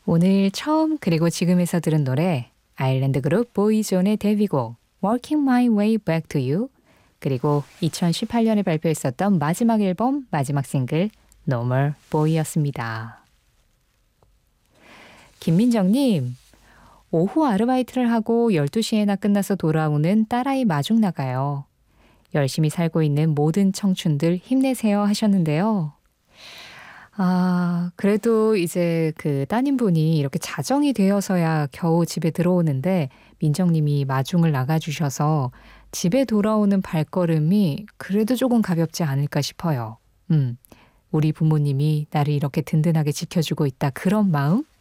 오늘 처음 그리고 지금에서 들은 노래 아일랜드 그룹 보이존의 데뷔곡 Working My Way Back to You 그리고 2018년에 발표했었던 마지막 앨범 마지막 싱글 No More Boy였습니다. 김민정님, 오후 아르바이트를 하고 12시에나 끝나서 돌아오는 딸아이 마중 나가요. 열심히 살고 있는 모든 청춘들 힘내세요 하셨는데요. 그래도 이제 그 따님분이 이렇게 자정이 되어서야 겨우 집에 들어오는데 민정님이 마중을 나가주셔서 집에 돌아오는 발걸음이 그래도 조금 가볍지 않을까 싶어요. 우리 부모님이 나를 이렇게 든든하게 지켜주고 있다 그런 마음